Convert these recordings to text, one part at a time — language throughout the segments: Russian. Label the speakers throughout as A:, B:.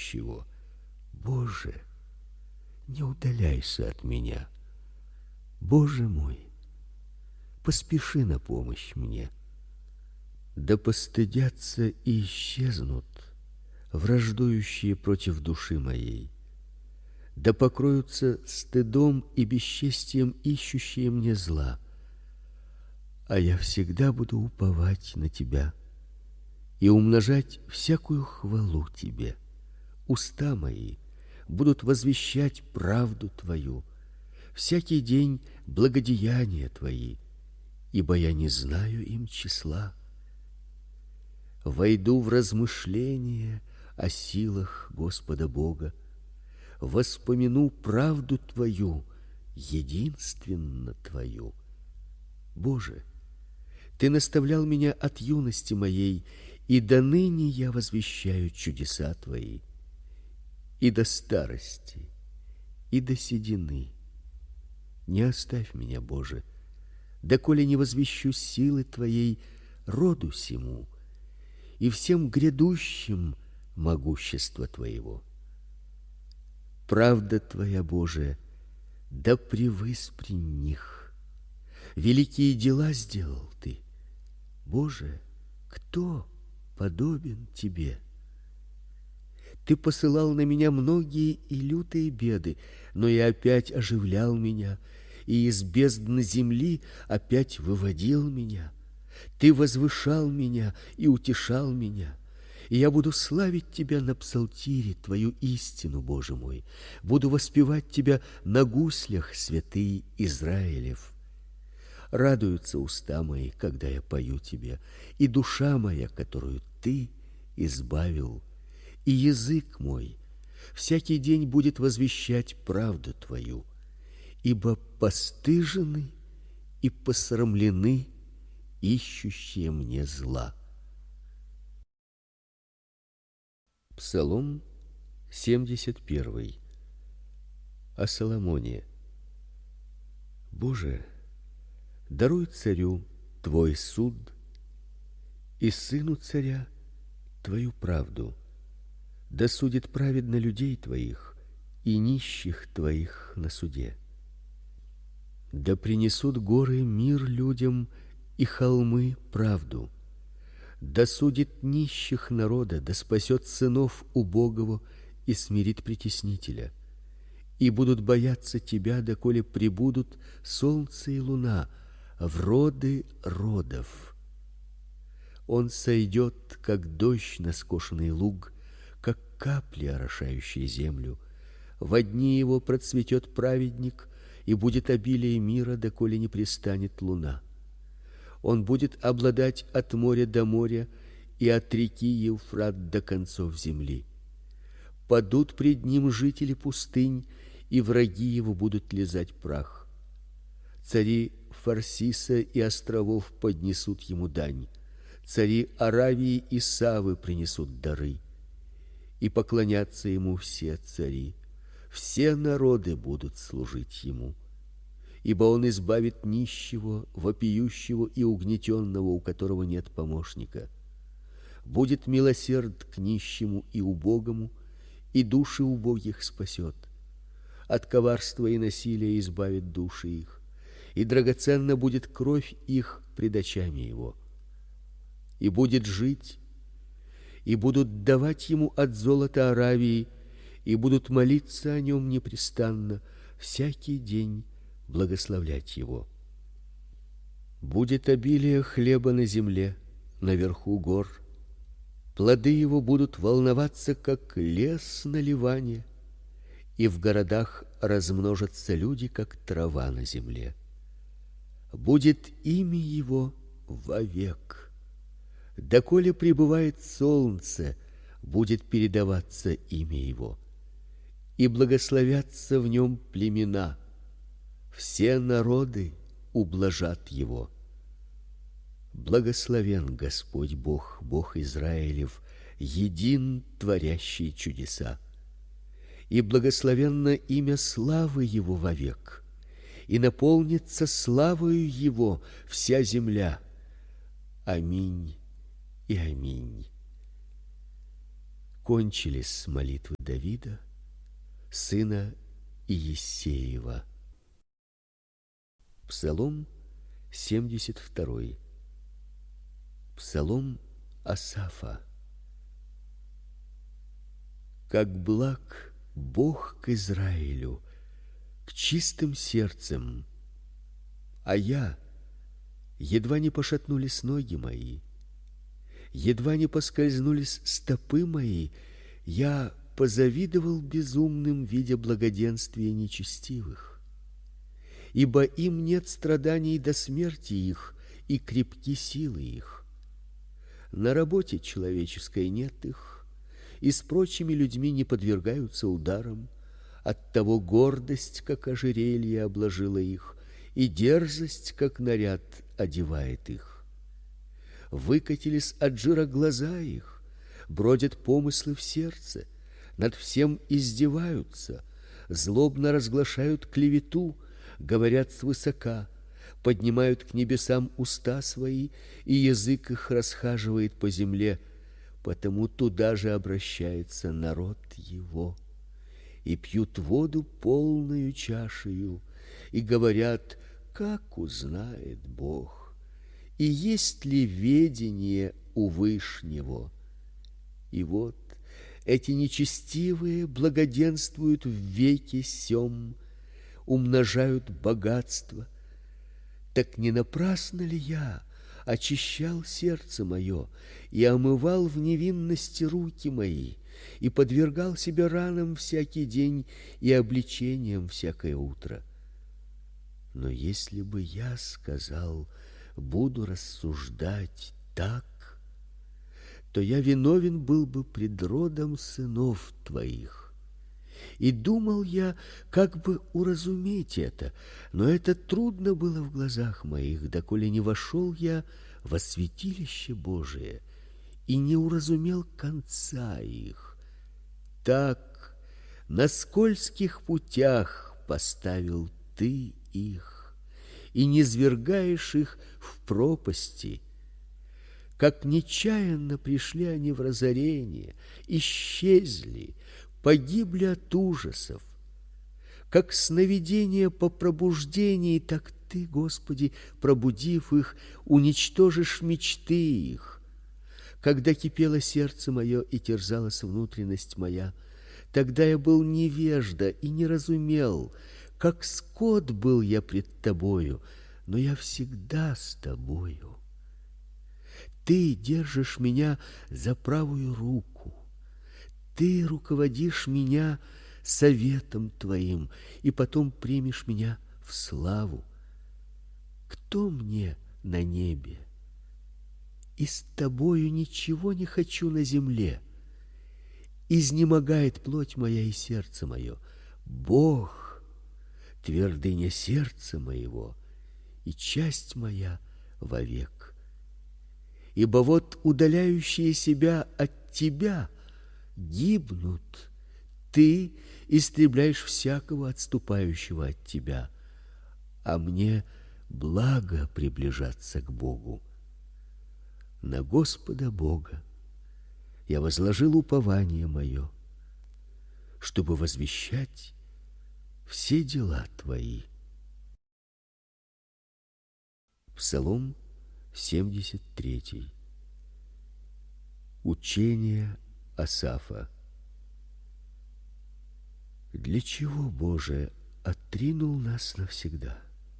A: нищего. Боже, не удаляйся от меня. Боже мой, поспеши на помощь мне. Да постыдятся и исчезнут враждующие против души моей. Да покроются стыдом и бесчестием ищущие мне зла. А я всегда буду уповать на Тебя и умножать всякую хвалу Тебе. Уста мои будут возвещать правду Твою, всякий день благодеяния Твои, ибо я не знаю им числа. Войду в размышления о силах Господа Бога, воспомяну правду Твою, единственно Твою. Боже, Ты наставлял меня от юности моей, и до ныне я возвещаю чудеса Твои. И до старости, и до седины не оставь меня, Боже, доколе не возвещу силы Твоей роду сему и всем грядущим могущества Твоего. Правда Твоя, Боже, да превыспри них. Великие дела сделал Ты. Боже, кто подобен Тебе? Ты посылал на меня многие и лютые беды, но и опять оживлял меня, и из бездны земли опять выводил меня. Ты возвышал меня и утешал меня. И я буду славить Тебя на псалтире, Твою истину, Боже мой. Буду воспевать Тебя на гуслях, святый Израилев. Радуются уста мои, когда я пою Тебе, и душа моя, которую Ты избавил, и язык мой всякий день будет возвещать правду Твою, ибо постыжены и посрамлены ищущие мне зла. Псалом 71. О Соломоне. Боже, даруй царю Твой суд и сыну царя Твою правду. Да судит праведно людей Твоих и нищих Твоих на суде. Да принесут горы мир людям и холмы правду. Да судит нищих народа, да спасет сынов убогого и смирит притеснителя. И будут бояться Тебя, доколе прибудут солнце и луна в роды родов. Он сойдет, как дождь на скошенный луг, как капли, орошающие землю. Во дни его процветет праведник, и будет обилие мира, доколе не пристанет луна. Он будет обладать от моря до моря и от реки Евфрат до концов земли. Падут пред ним жители пустынь, и враги его будут лизать прах. Цари Фарсиса и островов поднесут ему дань. Цари Аравии и Савы принесут дары. И поклонятся ему все цари. Все народы будут служить ему. Ибо он избавит нищего, вопиющего и угнетенного, у которого нет помощника. Будет милосерд к нищему и убогому, и души убогих спасет. От коварства и насилия избавит души их, и драгоценна будет кровь их пред очами его. И будет жить, и будут давать ему от золота Аравии, и будут молиться о нем непрестанно, всякий день благословлять его. Будет обилие хлеба на земле, наверху гор. Плоды его будут волноваться, как лес на Ливане, и в городах размножатся люди, как трава на земле. Будет имя его вовек. Доколе пребывает солнце, будет передаваться имя его, и благословятся в нем племена. Все народы ублажат его. Благословен Господь Бог, Бог Израилев, един творящий чудеса. И благословенно имя славы его вовек, и наполнится славою его вся земля. Аминь и аминь. кончились молитвы Давида, сына Иессеева. Псалом 72. Псалом Асафа. Как благ Бог к Израилю, к чистым сердцем, а я едва не пошатнулись ноги мои, едва не поскользнулись стопы мои, я позавидовал безумным, видя благоденствие нечестивых. Ибо им нет страданий до смерти их, и крепки силы их. На работе человеческой нет их, и с прочими людьми не подвергаются ударам. Оттого гордость, как ожерелье, обложила их, и дерзость, как наряд, одевает их. Выкатились от жира глаза их, бродят помыслы в сердце, над всем издеваются, злобно разглашают клевету, говорят свысока, поднимают к небесам уста свои, и язык их расхаживает по земле, потому туда же обращается народ его. И пьют воду полною чашею, и говорят: как узнает Бог? И есть ли ведение у Вышнего? И вот эти нечестивые благоденствуют в веке сем, умножают богатство. Так не напрасно ли я очищал сердце мое и омывал в невинности руки мои, и подвергал себя ранам всякий день и обличениям всякое утро? Но если бы я сказал: буду рассуждать так, то я виновен был бы пред родом сынов твоих. И думал я, как бы уразуметь это, но это трудно было в глазах моих, доколе не вошел я во святилище Божие и не уразумел конца их. Так на скользких путях поставил ты их, и низвергаешь их в пропасти. Как нечаянно пришли они в разорение, исчезли, погибли от ужасов. Как сновидение по пробуждении, так ты, Господи, пробудив их, уничтожишь мечты их. Когда кипело сердце мое и терзалась внутренность моя, тогда я был невежда и не разумел, как скот был я пред тобою, но я всегда с тобою. Ты держишь меня за правую руку, ты руководишь меня советом твоим, и потом примешь меня в славу. Кто мне на небе? И с тобою ничего не хочу на земле. Изнемогает плоть моя и сердце мое. Бог, твердыня сердца моего и часть моя вовек. Ибо вот удаляющие себя от тебя гибнут. Ты истребляешь всякого отступающего от тебя, а мне благо приближаться к Богу. На Господа Бога я возложил упование мое, чтобы возвещать все дела твои. Псалом 73. Учение Асафа. Для чего, Боже, отринул нас навсегда?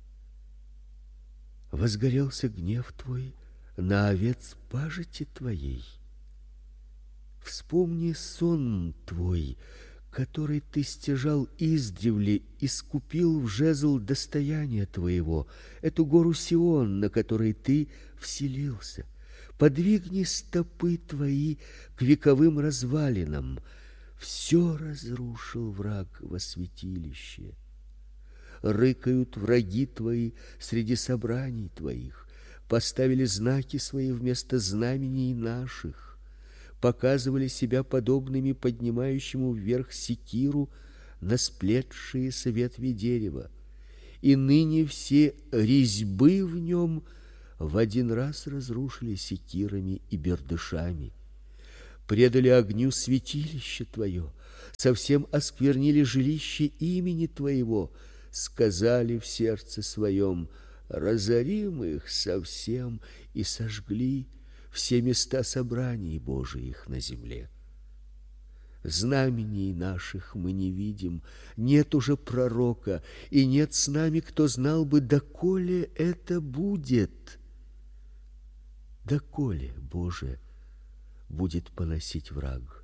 A: Возгорелся гнев Твой на овец пажити Твоей. Вспомни сон Твой, который Ты стяжал издревле и скупил в жезл достояния Твоего, эту гору Сион, на которой Ты вселился. Подвигни стопы Твои к вековым развалинам. Все разрушил враг во святилище. Рыкают враги Твои среди собраний Твоих, поставили знаки свои вместо знамений наших, показывали себя подобными поднимающему вверх секиру на сплетшиеся ветви дерева, и ныне все резьбы в нем в один раз разрушили секирами и бердышами. предали огню святилище Твое, совсем осквернили жилище имени Твоего, сказали в сердце своем: разорим их совсем, и сожгли все места собраний Божиих на земле. Знамений наших мы не видим, нет уже пророка, и нет с нами, кто знал бы, доколе это будет. Доколе, Боже, будет поносить враг?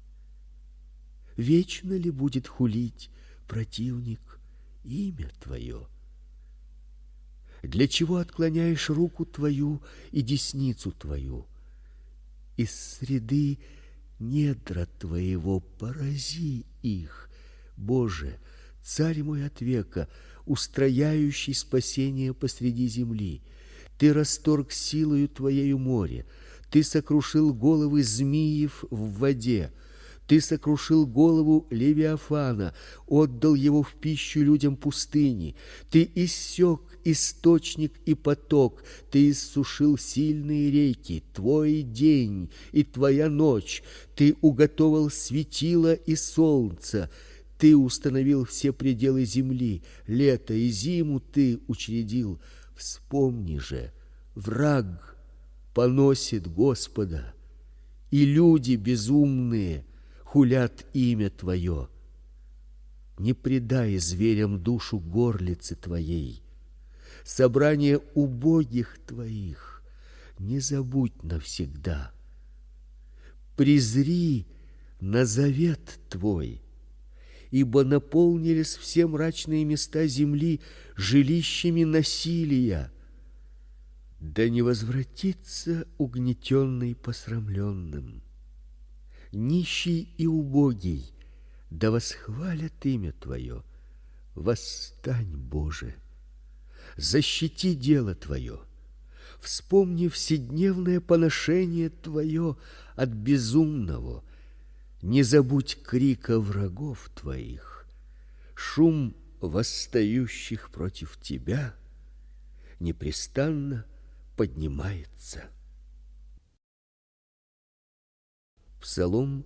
A: Вечно ли будет хулить противник имя Твое? Для чего отклоняешь руку Твою и десницу Твою? Из среды недра Твоего порази их, Боже, Царь мой от века, устрояющий спасение посреди земли. Ты расторг силою Твоею море, Ты сокрушил головы змеев в воде, Ты сокрушил голову Левиафана, отдал его в пищу людям пустыни. Ты иссек источник и поток, Ты иссушил сильные реки. Твой день и Твоя ночь, Ты уготовал светило и солнце. Ты установил все пределы земли, лето и зиму Ты учредил. Вспомни же, враг поносит Господа, и люди безумные хулят имя Твое. Не предай зверям душу горлицы Твоей, собрание убогих Твоих не забудь навсегда. Презри на завет Твой, ибо наполнились все мрачные места земли жилищами насилия. Да не возвратится угнетенный посрамленным, нищий и убогий, да восхвалят имя Твое. Восстань, Боже, защити дело Твое, вспомни вседневное поношение Твое от безумного. Не забудь крика врагов Твоих, шум восстающих против Тебя непрестанно поднимается. Псалом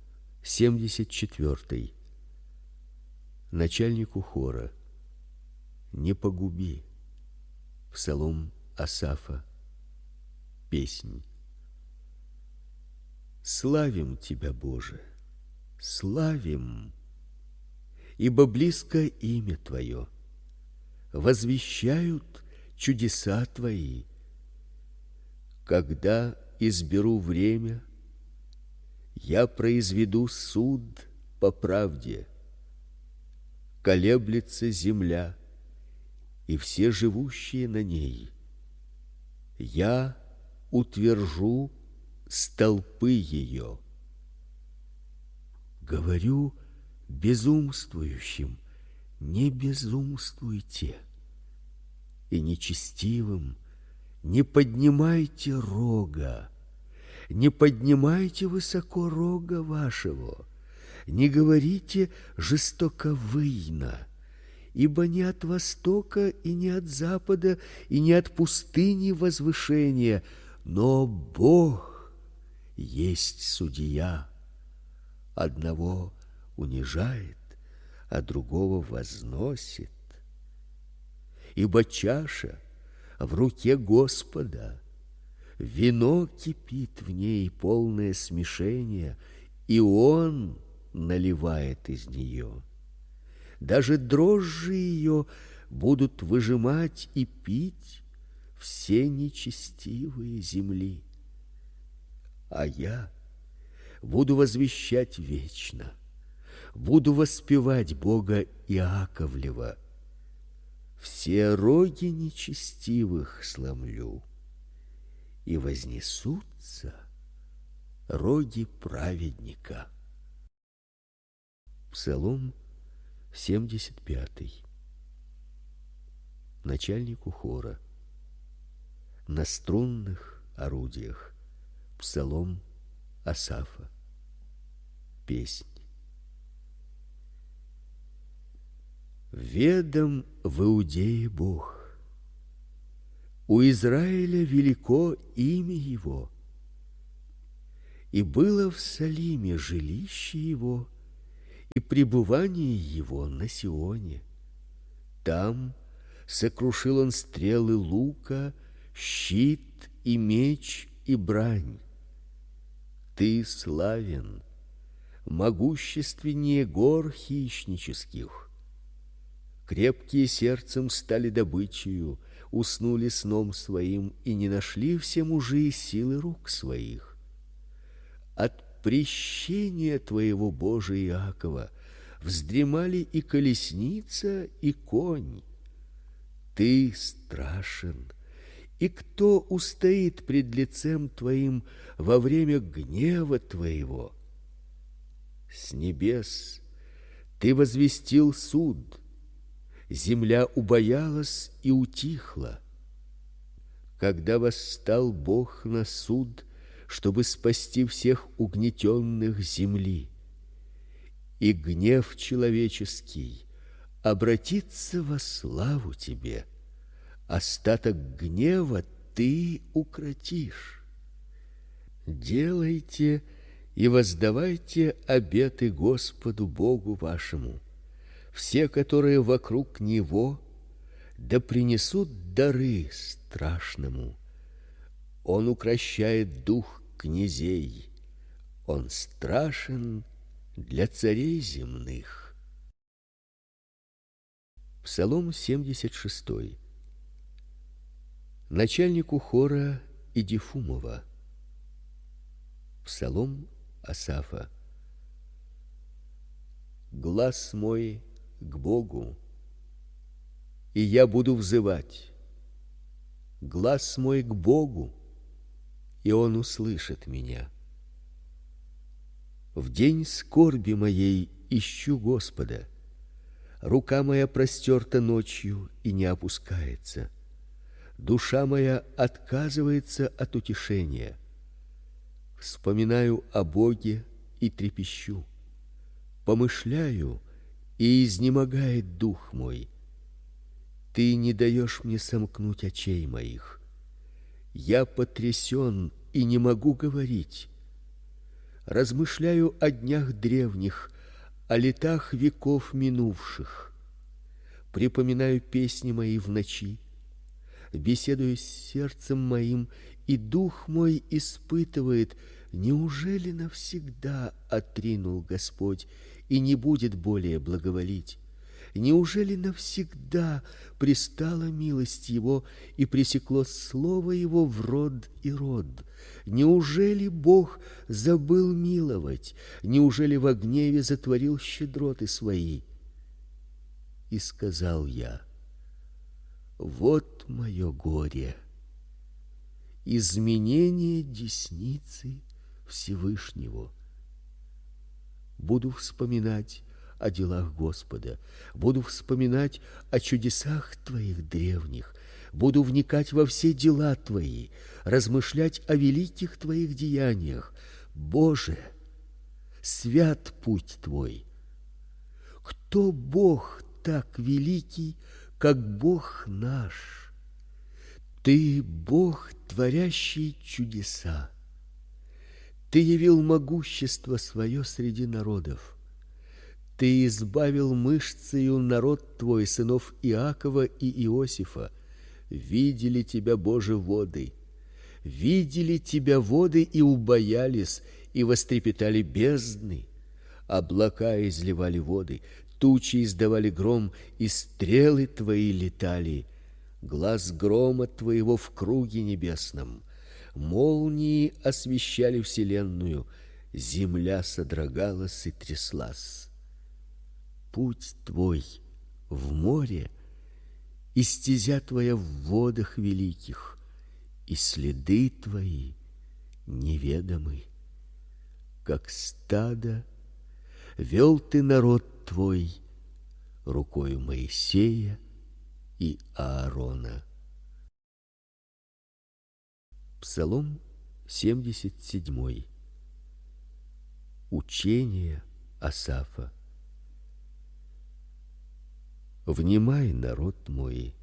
A: 74. Начальнику хора. Не погуби. Псалом Асафа. Песнь. Славим Тебя, Боже, славим, ибо близко имя Твое. Возвещают чудеса Твои. Когда изберу время, я произведу суд по правде. Колеблется земля и все живущие на ней. Я утвержу столпы ее. Говорю безумствующим: не безумствуйте, и нечестивым: не поднимайте рога, не поднимайте высоко рога вашего, не говорите жестоковыйно, ибо не от востока и не от запада и не от пустыни возвышения, но Бог есть судья. Одного унижает, а другого возносит. Ибо чаша в руке Господа, вино кипит в ней, полное смешение, и Он наливает из нее. Даже дрожжи ее будут выжимать и пить все нечестивые земли. А я буду возвещать вечно, буду воспевать Бога Иаковлева. Все роги нечестивых сломлю, и вознесутся роги праведника. Псалом 75. Начальнику хора. На струнных орудиях. Псалом Асафа. Песнь. Ведом в Иудее Бог, у Израиля велико имя Его. И было в Салиме жилище его, и пребывание его на Сионе. Там сокрушил он стрелы лука, щит и меч и брань. Ты славен, могущественнее гор хищнических. Крепкие сердцем стали добычею, уснули сном своим, и не нашли все мужи силы рук своих. От прещения твоего, Боже, Иакова, вздремали и колесница, и конь. Ты страшен, и кто устоит пред лицем твоим во время гнева твоего? С небес ты возвестил суд, земля убоялась и утихла. Когда восстал Бог на суд, чтобы спасти всех угнетенных земли, и гнев человеческий обратится во славу тебе, остаток гнева ты укротишь. Делайте и воздавайте обеты Господу Богу вашему. Все, которые вокруг него, да принесут дары страшному. Он укрощает дух князей, он страшен для царей земных. Псалом 76. Начальнику хора Идифумова. Псалом Асафа. Глас мой к Богу, и я буду взывать. Глас мой к Богу, и Он услышит меня. В день скорби моей ищу Господа. Рука моя простерта ночью и не опускается. Душа моя отказывается от утешения. Вспоминаю о Боге и трепещу. Помышляю, и изнемогает дух мой. Ты не даешь мне сомкнуть очей моих. Я потрясен и не могу говорить. Размышляю о днях древних, о летах веков минувших. Припоминаю песни мои в ночи, беседую с сердцем моим, и дух мой испытывает: неужели навсегда отринул Господь и не будет более благоволить? Неужели навсегда пристала милость его и пресекло слово его в род и род? Неужели Бог забыл миловать? Неужели во гневе затворил щедроты свои? И сказал я: вот мое горе, изменение десницы Всевышнего. Буду вспоминать о делах Господа, буду вспоминать о чудесах Твоих древних, буду вникать во все дела Твои, размышлять о великих Твоих деяниях. Боже, свят путь Твой. Кто Бог так великий, как Бог наш? Ты Бог, творящий чудеса. Ты явил могущество свое среди народов. Ты избавил мышцею народ твой, сынов Иакова и Иосифа. Видели тебя, Боже, воды. Видели тебя воды и убоялись, и вострепетали бездны. Облака изливали воды, тучи издавали гром, и стрелы твои летали. Глас грома твоего в круге небесном. Молнии освещали вселенную, земля содрогалась и тряслась. Путь твой в море, и стезя твоя в водах великих, и следы твои неведомы. Как стадо вел ты народ твой рукою Моисея и Аарона. Псалом 77. Учение Асафа. Внимай, народ мой,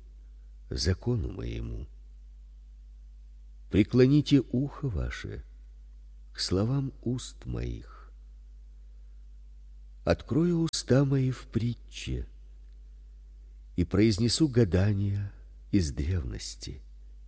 A: закону моему. Преклоните ухо ваше к к словам уст моих. Открою уста мои в притче и произнесу гадания из древности.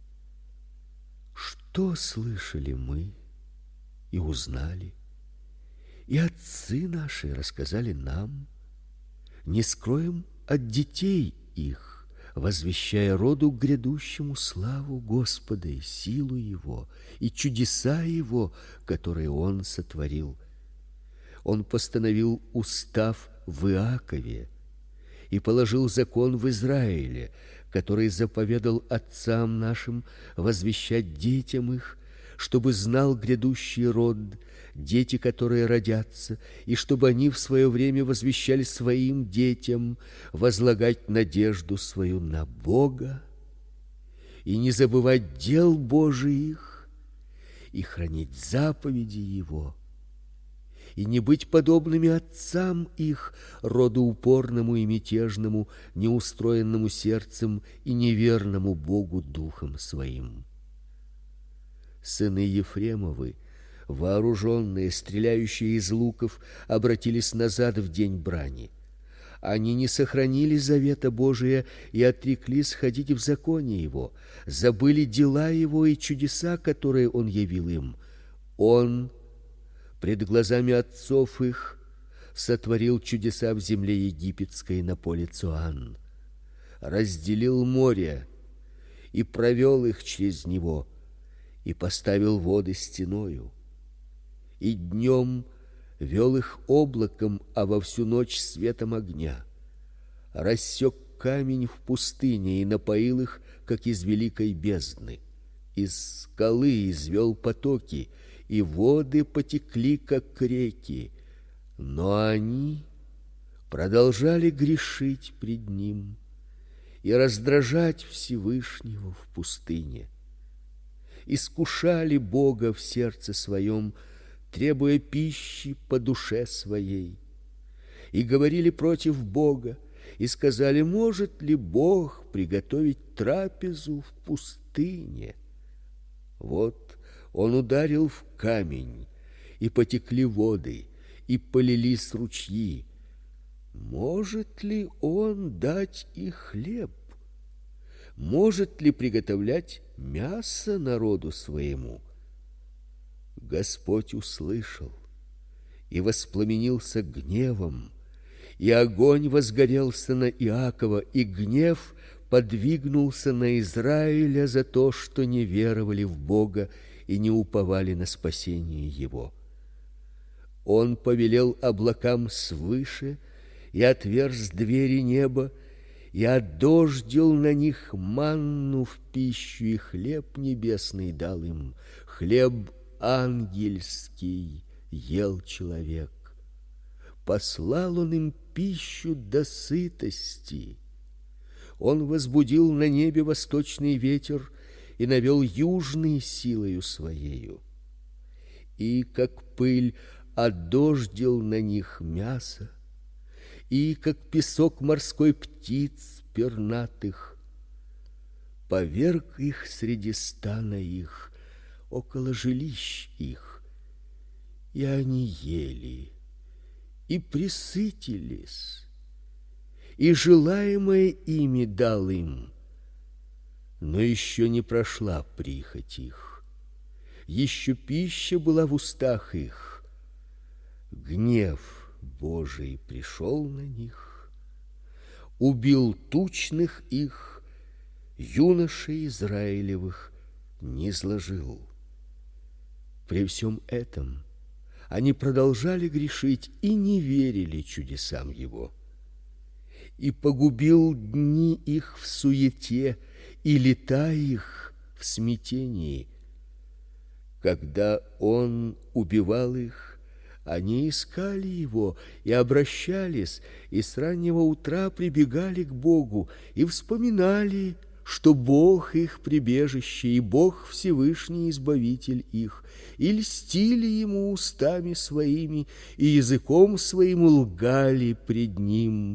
A: Что слышали мы и узнали, и отцы наши рассказали нам, не скроем от детей их, возвещая роду грядущему славу Господа и силу Его, и чудеса Его, которые Он сотворил. Он постановил устав в Иакове и положил закон в Израиле, который заповедал отцам нашим возвещать детям их, чтобы знал грядущий род, дети, которые родятся, и чтобы они в свое время возвещали своим детям возлагать надежду свою на Бога и не забывать дел Божиих и хранить заповеди Его, и не быть подобными отцам их, роду упорному и мятежному, неустроенному сердцем и неверному Богу духом своим. Сыны Ефремовы, вооруженные, стреляющие из луков, обратились назад в день брани. Они не сохранили завета Божия и отреклись ходить в законе Его, забыли дела Его и чудеса, которые Он явил им. Он пред глазами отцов их сотворил чудеса в земле египетской на поле Цоан, разделил море и провел их через него, и поставил воды стеною, и днем вел их облаком, а во всю ночь светом огня, рассек камень в пустыне и напоил их, как из великой бездны, из скалы извел потоки, и воды потекли, как реки, но они продолжали грешить пред Ним и раздражать Всевышнего в пустыне. Искушали Бога в сердце своем, требуя пищи по душе своей, и говорили против Бога, и сказали: может ли Бог приготовить трапезу в пустыне? Вот Он ударил в камень, и потекли воды, и полились ручьи. Может ли Он дать и хлеб? Может ли приготовлять мясо народу своему? Господь услышал и воспламенился гневом, и огонь возгорелся на Иакова, и гнев подвигнулся на Израиля за то, что не веровали в Бога и не уповали на спасение Его. Он повелел облакам свыше и отверз двери неба, и одождил на них манну в пищу, и хлеб небесный дал им, хлеб ангельский ел человек. Послал Он им пищу до сытости. Он возбудил на небе восточный ветер и навел южный силою своею. И как пыль одождил на них мясо, и как песок морской птиц пернатых, поверг их среди стана их, около жилищ их, и они ели и пресытились, и желаемое ими дал им. Но еще не прошла прихоть их, еще пища была в устах их. Гнев Божий пришел на них, убил тучных их, юношей Израилевых низложил. При всем этом они продолжали грешить и не верили чудесам Его. И погубил дни их в суете, и лета их в смятении. Когда Он убивал их, они искали Его и обращались, и с раннего утра прибегали к Богу и вспоминали, что Бог их прибежище и Бог Всевышний избавитель их, и льстили Ему устами своими, и языком своим лгали пред Ним.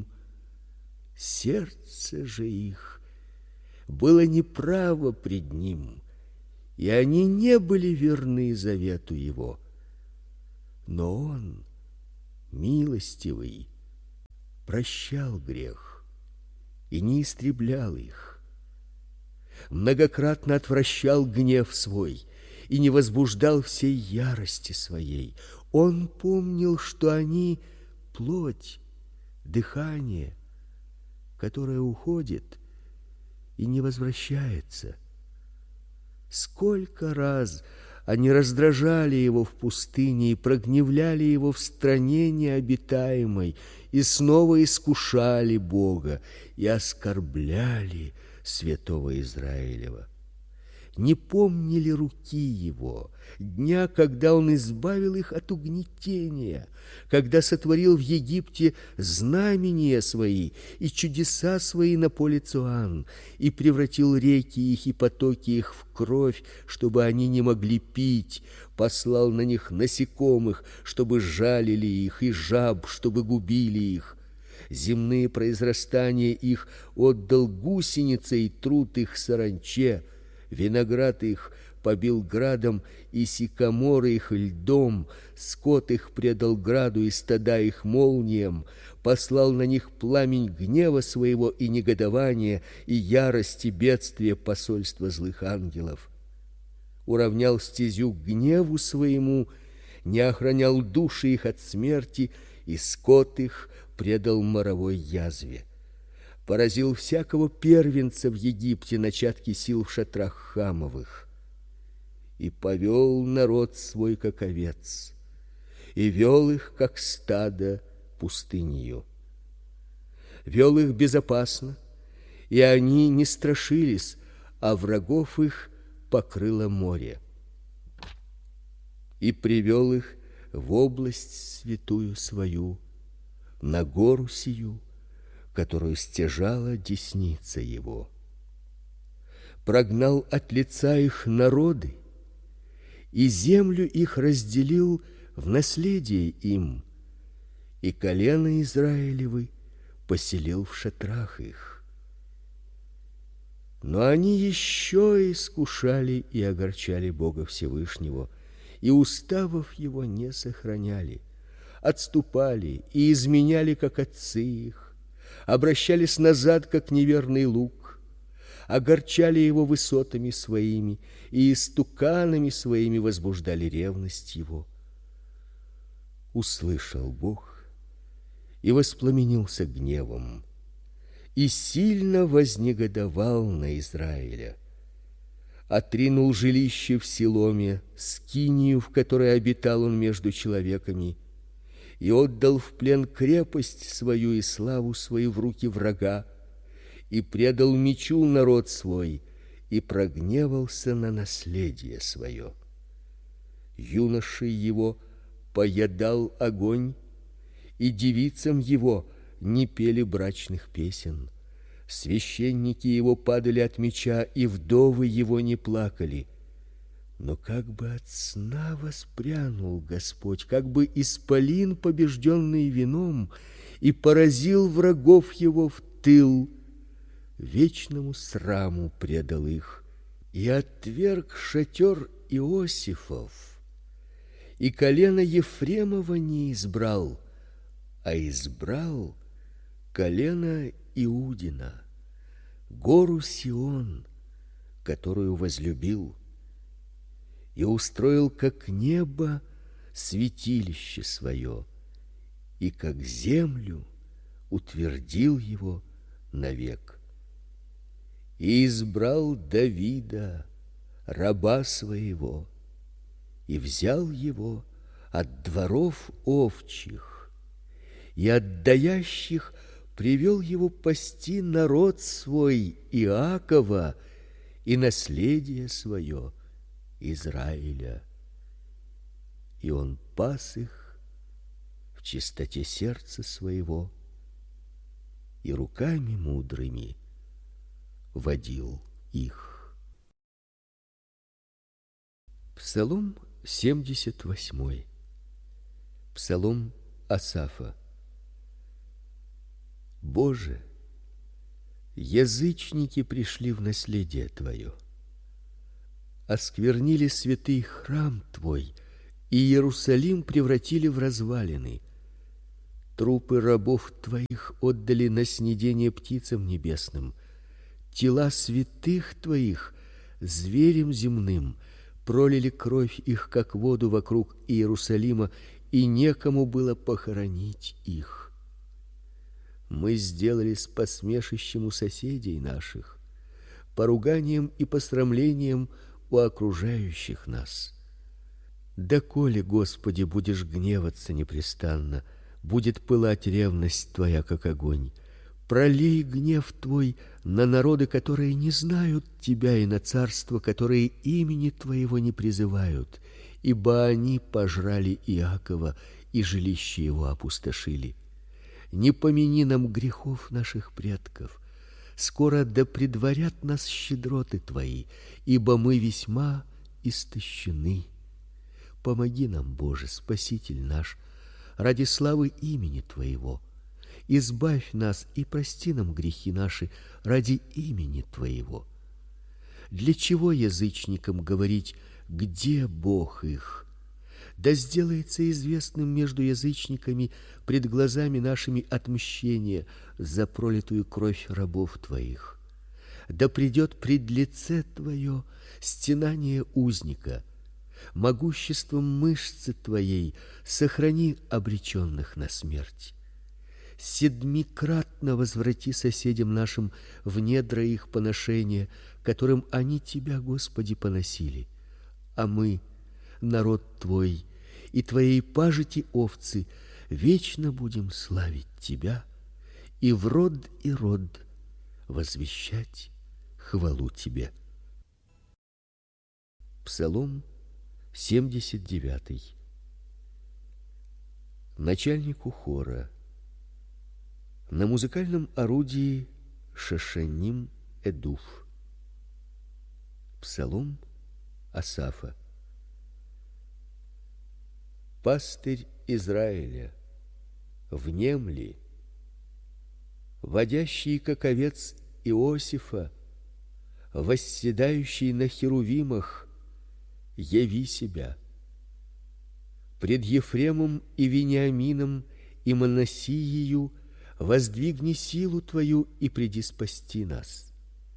A: Сердце же их было неправо пред Ним, и они не были верны завету Его. Но он, милостивый, прощал грех и не истреблял их. Многократно отвращал гнев свой и не возбуждал всей ярости своей. Он помнил, что они плоть, дыхание, которое уходит и не возвращается. Сколько раз они раздражали его в пустыне и прогневляли его в стране необитаемой, и снова искушали Бога и оскорбляли святого Израилева. Не помнили руки его, дня, когда он избавил их от угнетения, когда сотворил в Египте знамения свои и чудеса свои на поле Цоан, и превратил реки их и потоки их в кровь, чтобы они не могли пить, послал на них насекомых, чтобы жалили их, и жаб, чтобы губили их. Земные произрастания их отдал гусенице, и труд их саранче. Виноград их побил градом, и сикаморы их льдом, скот их предал граду, и стада их молниям, послал на них пламень гнева своего и негодования, и ярости бедствия посольства злых ангелов. Уравнял стезю гневу своему, не охранял души их от смерти, и скот их предал моровой язве. Поразил всякого первенца в Египте, начатки сил в шатрах Хамовых. И повел народ свой, как овец, и вел их, как стадо, пустынью. Вел их безопасно, и они не страшились, а врагов их покрыло море. И привел их в область святую свою, на гору сию, которую стяжала десница его. Прогнал от лица их народы, и землю их разделил в наследие им, и колено Израилевы поселил в шатрах их. Но они еще искушали и огорчали Бога Всевышнего, и уставов его не сохраняли, отступали и изменяли, как отцы их, обращались назад, как неверный луг, огорчали его высотами своими и истуканами своими возбуждали ревность его. Услышал Бог и воспламенился гневом, и сильно вознегодовал на Израиля. Отринул жилище в Силоме, скинию, в которой обитал он между человеками, и отдал в плен крепость свою и славу свою в руки врага, и предал мечу народ свой, и прогневался на наследие свое. Юношей его поедал огонь, и девицам его не пели брачных песен. Священники его падали от меча, и вдовы его не плакали. Но как бы от сна воспрянул Господь, как бы исполин, побежденный вином, и поразил врагов его в тыл, вечному сраму предал их, и отверг шатер Иосифов, и колено Ефремова не избрал, а избрал колено Иудина, гору Сион, которую возлюбил, и устроил как небо святилище свое, и как землю утвердил его навек. И избрал Давида, раба своего, и взял его от дворов овчих, и от даящих привел его пасти народ свой Иакова и наследие свое Израиля. И он пас их в чистоте сердца своего, и руками мудрыми водил их. Псалом 78. Псалом Асафа. Боже, язычники пришли в наследие Твое, осквернили святый храм Твой и Иерусалим превратили в развалины. Трупы рабов твоих отдали на снедение птицам небесным. Тела святых твоих зверям земным пролили кровь их, как воду вокруг Иерусалима, и некому было похоронить их. Мы сделались посмешищем у соседей наших, поруганием и посрамлением у окружающих нас. Доколе, Господи, будешь гневаться непрестанно, будет пылать ревность твоя, как огонь. Пролей гнев твой на народы, которые не знают тебя, и на царства, которые имени твоего не призывают, ибо они пожрали Иакова и жилище его опустошили. Не помяни нам грехов наших предков. Скоро да предварят нас щедроты твои, ибо мы весьма истощены. Помоги нам, Боже, Спаситель наш, ради славы имени твоего. Избавь нас и прости нам грехи наши ради имени твоего. Для чего язычникам говорить: где Бог их? Да сделается известным между язычниками пред глазами нашими отмщение за пролитую кровь рабов твоих. Да придет пред лице твое стенание узника, могуществом мышцы твоей сохрани обреченных на смерть. Седмикратно возврати соседям нашим в недра их поношения, которым они тебя, Господи, поносили. А мы, народ твой, и твоей пажити овцы, вечно будем славить тебя и в род и род возвещать хвалу тебе. Псалом 79. Начальнику хора. На музыкальном орудии шашаним эдуф. Псалом Асафа. Пастырь Израиля, внемли, водящий как овец Иосифа, восседающий на херувимах, яви себя. Пред Ефремом и Вениамином и Манассиею воздвигни силу твою и приди спасти нас.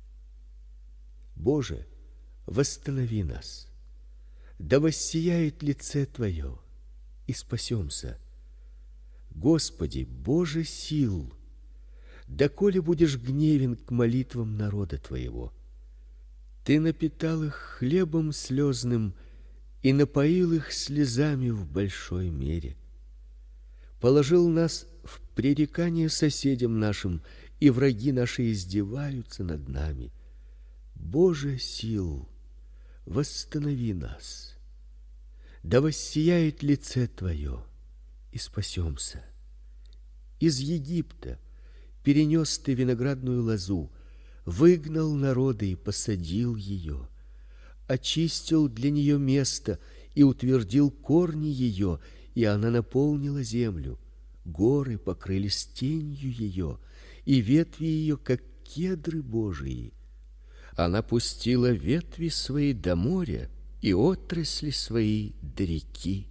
A: Боже, восстанови нас. Да воссияет лице твое, и спасемся. Господи, Боже сил, доколе будешь гневен к молитвам народа твоего? Ты напитал их хлебом слезным и напоил их слезами в большой мере. Положил нас в пререкание соседям нашим, и враги наши издеваются над нами. Боже сил, восстанови нас. Да воссияет лице твое, и спасемся. Из Египта перенес ты виноградную лозу, выгнал народы и посадил ее, очистил для нее место и утвердил корни ее, и она наполнила землю. Горы покрылись тенью ее, и ветви ее, как кедры Божии. Она пустила ветви свои до моря и отрасли свои до реки.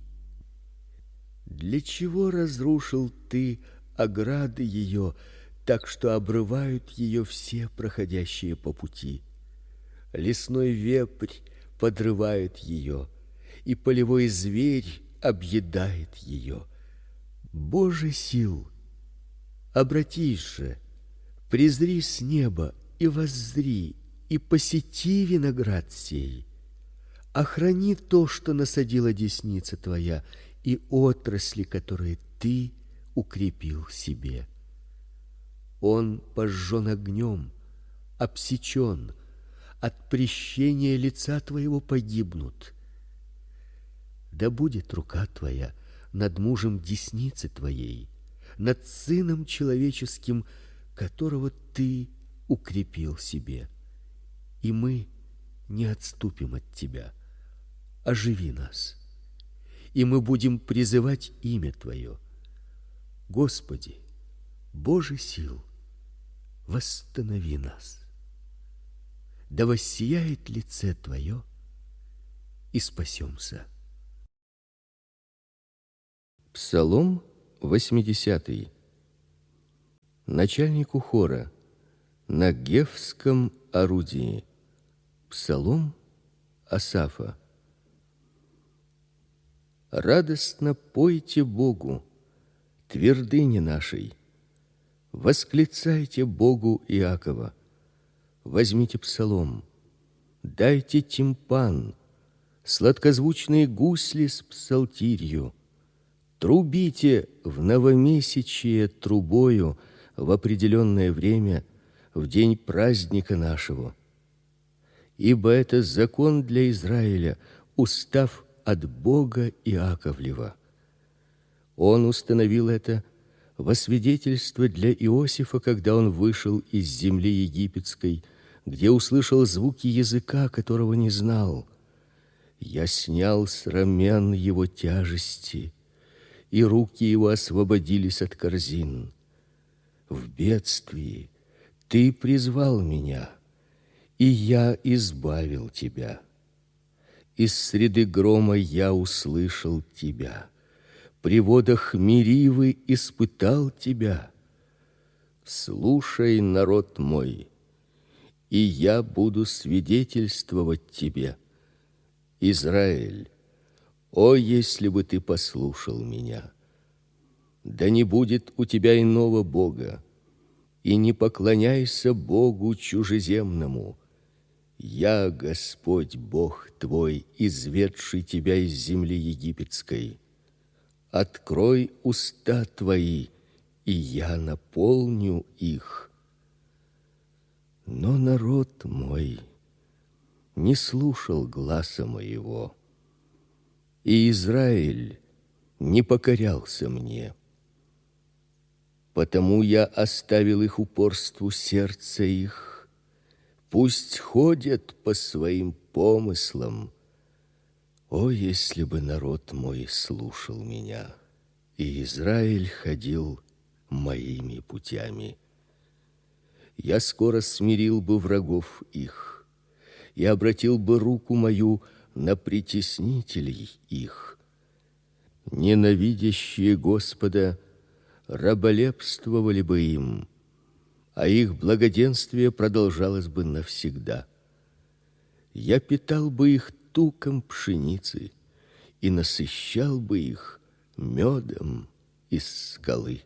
A: Для чего разрушил ты ограды ее, так что обрывают ее все проходящие по пути? Лесной вепрь подрывает ее, и полевой зверь объедает ее. Боже сил, обратись же, презри с неба и воззри, и посети виноград сей. Охрани то, что насадила десница твоя, и отрасли, которые ты укрепил себе. Он пожжен огнем, обсечен, от прещения лица твоего погибнут. Да будет рука твоя над мужем десницы твоей, над сыном человеческим, которого ты укрепил себе. И мы не отступим от тебя. Оживи нас, и мы будем призывать имя твое. Господи, Боже сил, восстанови нас. Да воссияет лице твое, и спасемся. Псалом 80. Начальнику хора на гефском орудии. Псалом Асафа. Радостно пойте Богу, твердыне нашей. Восклицайте Богу Иакова. Возьмите псалом, дайте тимпан, сладкозвучные гусли с псалтирью. Трубите в новомесячие трубою в определенное время, в день праздника нашего. Ибо это закон для Израиля, устав от Бога Иаковлева. Он установил это во свидетельство для Иосифа, когда он вышел из земли египетской, где услышал звуки языка, которого не знал. Я снял с рамен его тяжести, и руки его освободились от корзин. В бедствии ты призвал меня, и я избавил тебя. Из среды грома я услышал тебя. При водах Меривы испытал тебя. Слушай, народ мой, и я буду свидетельствовать тебе. Израиль, о, если бы ты послушал меня! Да не будет у тебя иного бога, и не поклоняйся богу чужеземному. Я Господь Бог твой, изведший тебя из земли египетской. Открой уста твои, и я наполню их. Но народ мой не слушал гласа моего, и Израиль не покорялся мне. Потому я оставил их упорству сердца их. Пусть ходят по своим помыслам. О, если бы народ мой слушал меня, и Израиль ходил моими путями! Я скоро смирил бы врагов их и обратил бы руку мою на притеснителей их. Ненавидящие Господа раболепствовали бы им, а их благоденствие продолжалось бы навсегда. Я питал бы их туком пшеницы и насыщал бы их медом из скалы.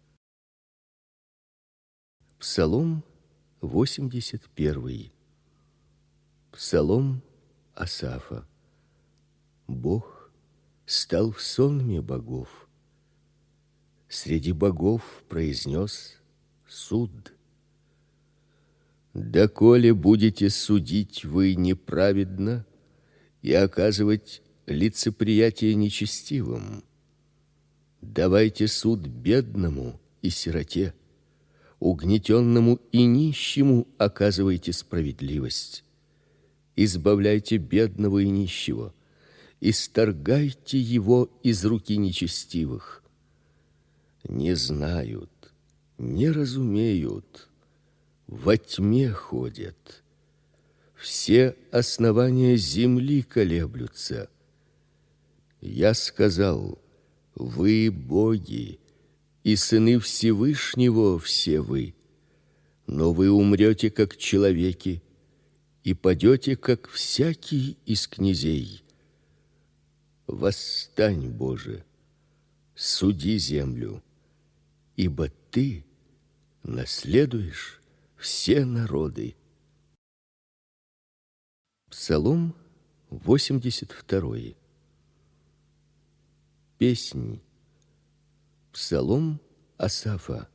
A: Псалом 81. Псалом Асафа. Бог стал в сонме богов. Среди богов произнес суд. Доколе будете судить вы неправедно и оказывать лицеприятие нечестивым? Давайте суд бедному и сироте, угнетенному и нищему оказывайте справедливость. Избавляйте бедного и нищего, исторгайте его из руки нечестивых. Не знают, не разумеют, во тьме ходят. Все основания земли колеблются. Я сказал: вы боги, и сыны Всевышнего все вы. Но вы умрете, как человеки, и падете, как всякий из князей. Восстань, Боже, суди землю, ибо ты наследуешь все народы. Псалом 82. Песнь. Псалом Асафа.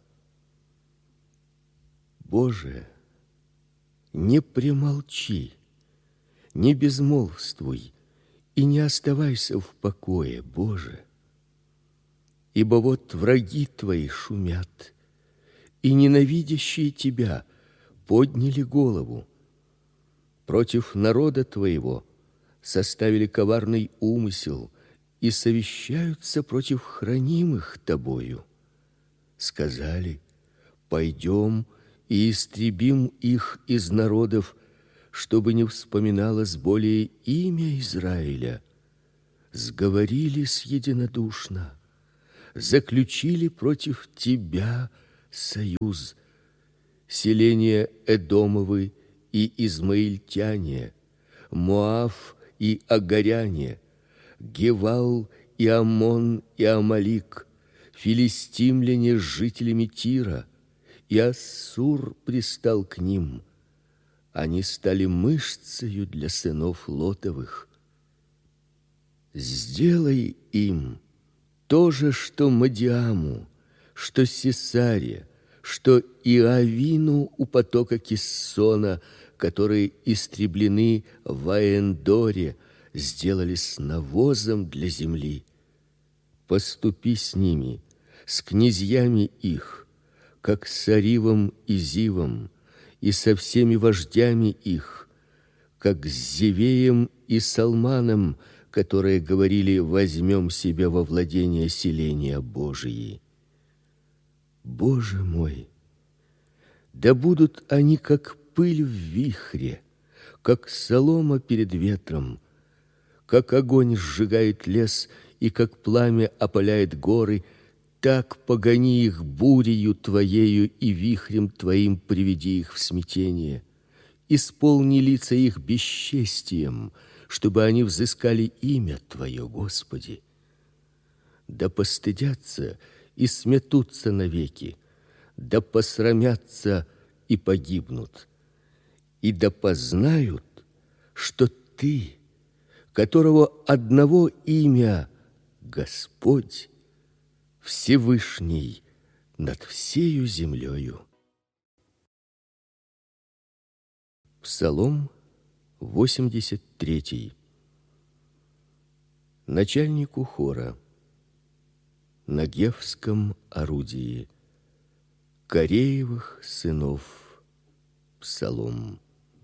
A: Боже, не премолчи, не безмолвствуй и не оставайся в покое, Боже. Ибо вот враги твои шумят, и ненавидящие тебя подняли голову. Против народа твоего составили коварный умысел и совещаются против хранимых тобою. Сказали: пойдем и истребим их из народов, чтобы не вспоминалось более имя Израиля. Сговорились единодушно, заключили против тебя союз селения Эдомовы и измаильтяне, Моав и агаряне, Гевал и Амон и Амалик, филистимляне с жителями Тира, и Ассур пристал к ним. Они стали мышцею для сынов Лотовых. Сделай им то же, что Мадиаму, что Сесаре, что Иавину у потока Киссона, которые истреблены в Аэндоре, сделали с навозом для земли. Поступи с ними, с князьями их, как с Аривом и Зивом, и со всеми вождями их, как с Зевеем и Салманом, которые говорили: возьмем себе во владение селения Божии. Боже мой, да будут они как пыль в вихре, как солома перед ветром, как огонь сжигает лес и как пламя опаляет горы, так погони их бурею твоею и вихрем твоим приведи их в смятение. Исполни лица их бесчестием, чтобы они взыскали имя Твое, Господи. Да постыдятся и сметутся навеки, да посрамятся и погибнут, и да познают, что Ты, которого одного имя Господь, Всевышний над всею землею. Псалом 83. Начальнику хора на гевском орудии Кореевых сынов псалом.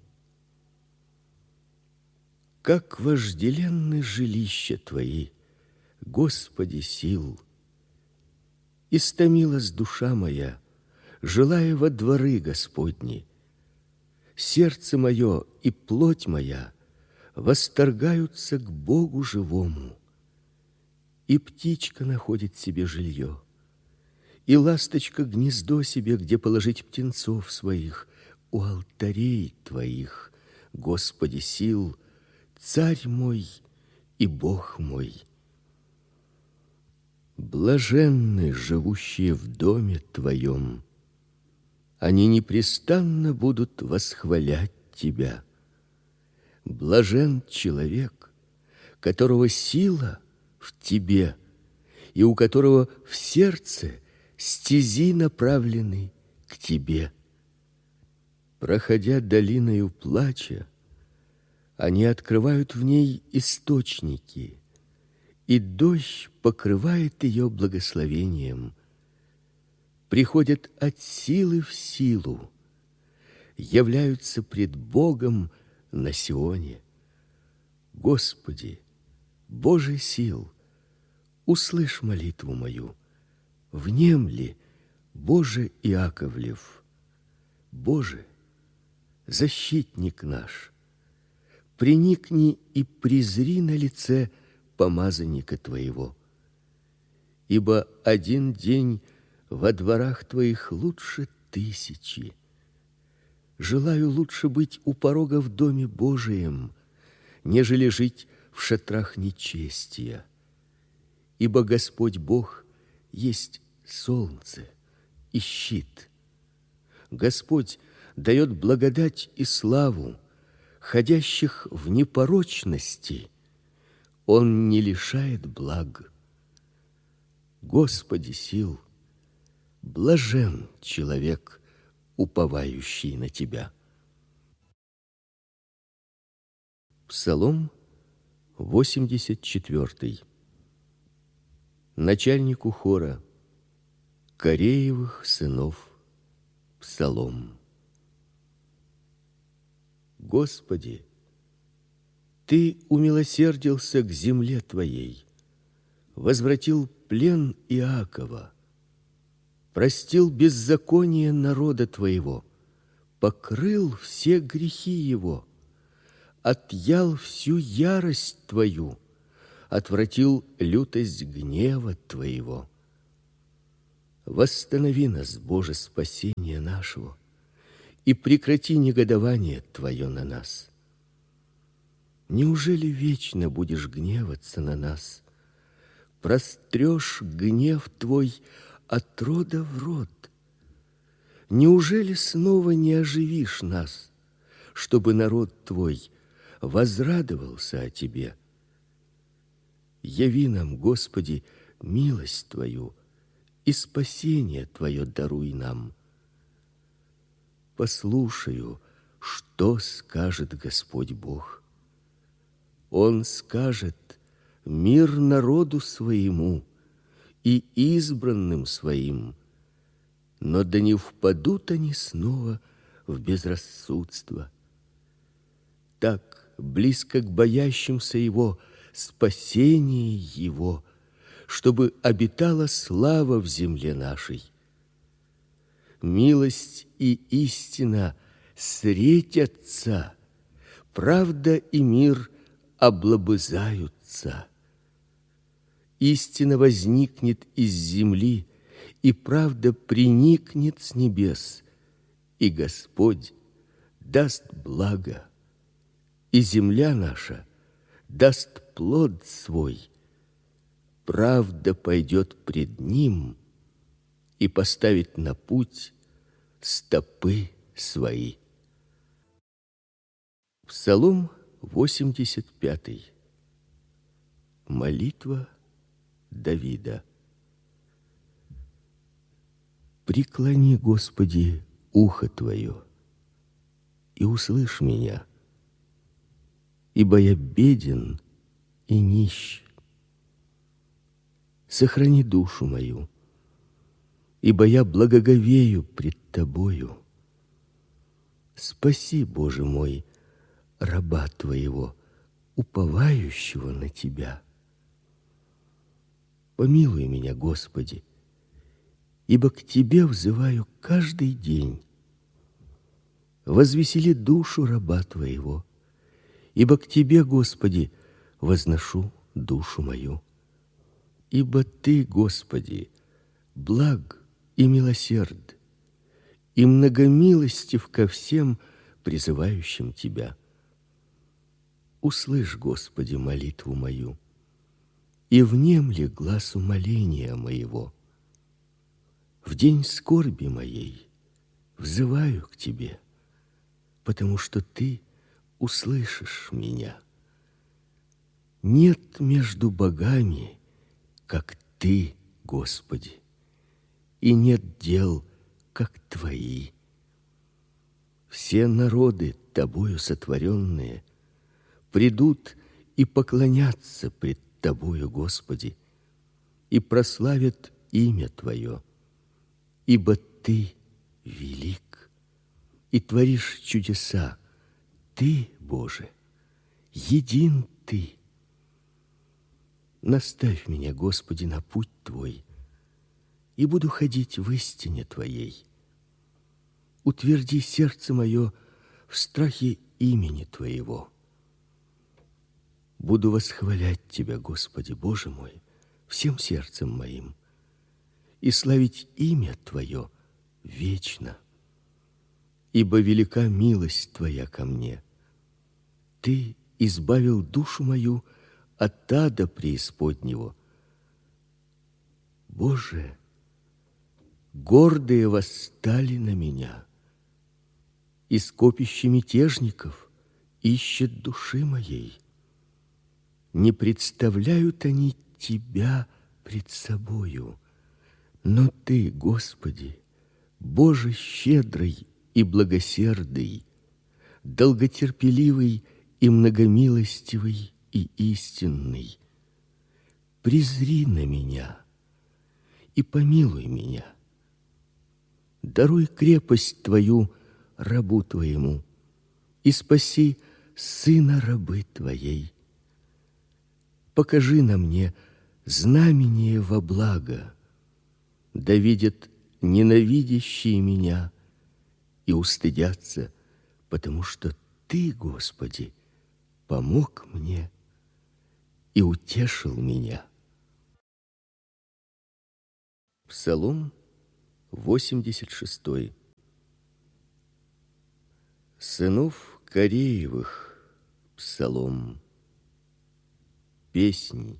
A: Как вожделенны жилища Твои, Господи сил! Истомилась душа моя, желая во дворы Господни. Сердце мое и плоть моя восторгаются к Богу живому. И птичка находит себе жилье, и ласточка гнездо себе, где положить птенцов своих, у алтарей Твоих, Господи сил, Царь мой и Бог мой. Блаженны живущие в доме Твоем, они непрестанно будут восхвалять Тебя. Блажен человек, которого сила в Тебе, и у которого в сердце стези направлены к Тебе. Проходя долиною плача, они открывают в ней источники, и дождь покрывает ее благословением. Приходят от силы в силу, являются пред Богом на Сионе. Господи, Боже сил, услышь молитву мою, внемли, Боже Иаковлев. Боже, защитник наш, приникни и презри на лице помазанника Твоего. Ибо один день во дворах Твоих лучше 1000. Желаю лучше быть у порога в доме Божием, нежели жить в шатрах нечестия. Ибо Господь Бог есть солнце и щит. Господь дает благодать и славу, ходящих в непорочности Он не лишает благ. Господи сил, блажен человек, уповающий на Тебя. Псалом 84. Начальнику хора Кореевых сынов псалом. Господи, Ты умилосердился к земле Твоей, возвратил плен Иакова, простил беззаконие народа Твоего, покрыл все грехи его, отъял всю ярость Твою, отвратил лютость гнева Твоего. Восстанови нас, Боже, спасение нашего, и прекрати негодование Твое на нас. Неужели вечно будешь гневаться на нас? Прострешь гнев Твой от рода в род. Неужели снова не оживишь нас, чтобы народ Твой возрадовался о Тебе? Яви нам, Господи, милость Твою, и спасение Твое даруй нам. Послушаю, что скажет Господь Бог. Он скажет: мир народу своему и избранным своим, но да не впадут они снова в безрассудство. Так близко к боящимся Его спасение Его, чтобы обитала слава в земле нашей. Милость и истина встретятся, правда и мир облобызаются. Истина возникнет из земли, и правда приникнет с небес, и Господь даст благо, и земля наша даст плод свой. Правда пойдет пред Ним и поставит на путь стопы свои. Псалом 85. Молитва Давида. Преклони, Господи, ухо Твое и услышь меня, ибо я беден и нищ. Сохрани душу мою, ибо я благоговею пред Тобою. Спаси, Боже мой, раба Твоего, уповающего на Тебя. Помилуй меня, Господи, ибо к Тебе взываю каждый день. Возвесели душу раба Твоего, ибо к Тебе, Господи, возношу душу мою. Ибо Ты, Господи, благ и милосерд, и многомилостив ко всем призывающим Тебя. Услышь, Господи, молитву мою, и внемли гласу моления моего. В день скорби моей взываю к Тебе, потому что Ты услышишь меня. Нет между богами, как Ты, Господи, и нет дел, как Твои. Все народы, Тобою сотворенные, придут и поклонятся пред Тобою, Господи, и прославят имя Твое, ибо Ты велик и творишь чудеса. Ты, Боже, един Ты. Наставь меня, Господи, на путь Твой, и буду ходить в истине Твоей. Утверди сердце мое в страхе имени Твоего. Буду восхвалять Тебя, Господи, Боже мой, всем сердцем моим, и славить имя Твое вечно, ибо велика милость Твоя ко мне. Ты избавил душу мою от ада преисподнего. Боже, гордые восстали на меня, и скопище мятежников ищет души моей. Не представляют они Тебя пред собою, но Ты, Господи, Боже щедрый и благосердый, долготерпеливый и многомилостивый и истинный, презри на меня и помилуй меня. Даруй крепость Твою рабу Твоему и спаси сына рабы Твоей. Покажи на мне знамение во благо, да видят ненавидящие меня и устыдятся, потому что Ты, Господи, помог мне и утешил меня. Псалом 86. Сынов Кореевых псалом. Песнь.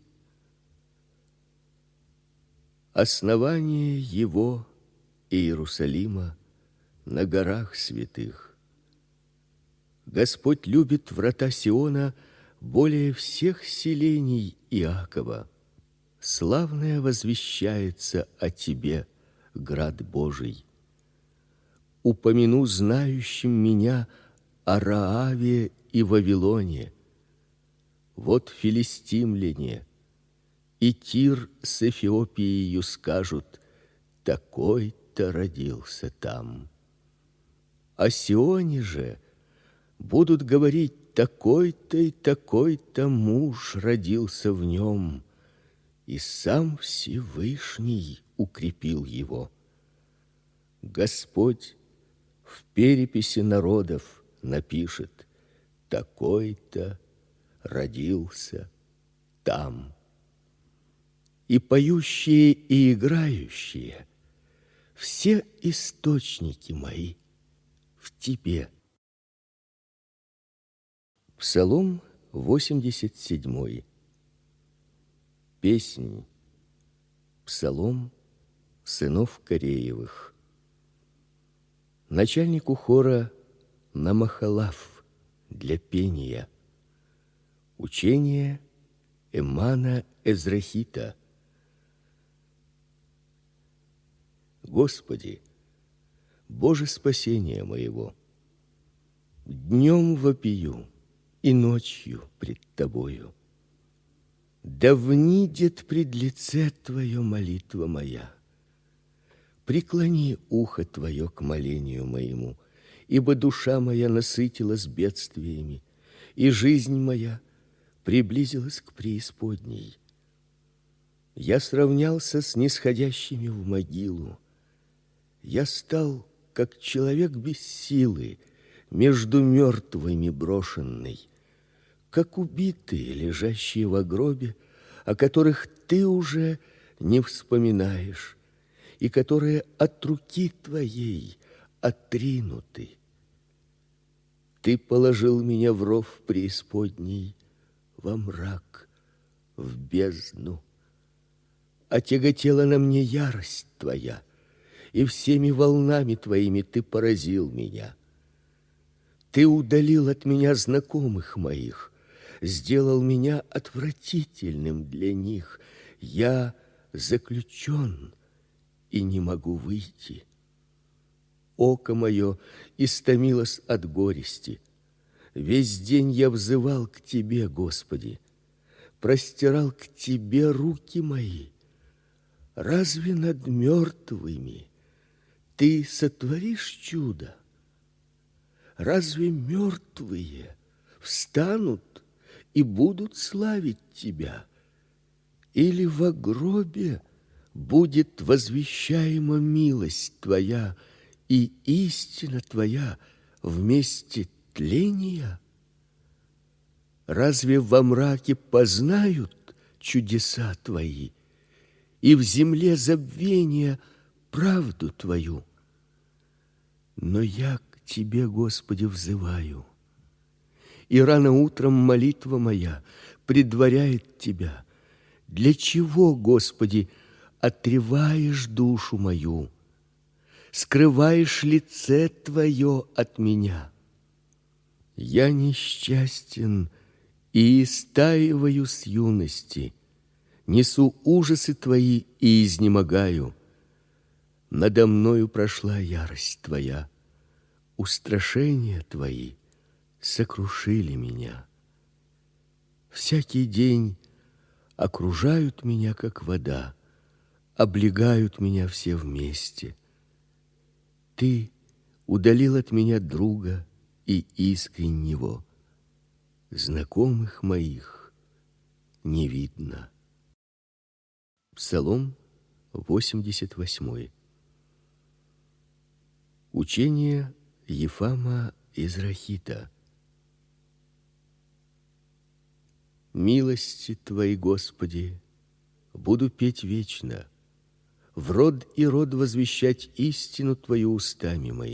A: Основание его Иерусалима на горах святых. Господь любит врата Сиона более всех селений Иакова. Славное возвещается о тебе, град Божий. Упомяну знающим меня о Рааве и Вавилоне. Вот филистимляне и Тир с Эфиопией скажут: такой-то родился там. О Сионе же будут говорить: такой-то и такой-то муж родился в нем, и сам Всевышний укрепил его. Господь в переписи народов напишет: такой-то родился там. И поющие, и играющие, все источники мои в тебе. Псалом 87. Песнь. Псалом сынов Кореевых. Начальнику хора Намахалав для пения. Учение Эмана Эзрахита. Господи, Боже спасения моего, днем вопию и ночью пред Тобою. Да внидет пред лице Твое молитва моя. Преклони ухо Твое к молению моему, ибо душа моя насытилась бедствиями, и жизнь моя приблизилась к преисподней. Я сравнялся с нисходящими в могилу. Я стал, как человек без силы, между мертвыми брошенный, как убитые, лежащие во гробе, о которых Ты уже не вспоминаешь, и которые от руки Твоей отринуты. Ты положил меня в ров преисподней, во мрак, в бездну. Отяготела на мне ярость Твоя, и всеми волнами Твоими Ты поразил меня. Ты удалил от меня знакомых моих, сделал меня отвратительным для них. Я заключен и не могу выйти. Око мое истомилось от горести. Весь день я взывал к Тебе, Господи, простирал к Тебе руки мои. Разве над мертвыми Ты сотворишь чудо? Разве мертвые встанут и будут славить Тебя? Или во гробе будет возвещаема милость Твоя и истина Твоя вместе тления? Разве во мраке познают чудеса Твои, и в земле забвения правду Твою? Но я к Тебе, Господи, взываю, и рано утром молитва моя предваряет Тебя. Для чего, Господи, отреваешь душу мою? Скрываешь лице Твое от меня? Я несчастен и истаиваю с юности, несу ужасы Твои и изнемогаю. Надо мною прошла ярость Твоя, устрашения Твои сокрушили меня. Всякий день окружают меня, как вода, облегают меня все вместе. Ты удалил от меня друга и искреннего, знакомых моих не видно. Псалом 88. Учение Ефама Израхита. Милости Твои, Господи, буду петь вечно. в род и род возвещать истину твою устами моими.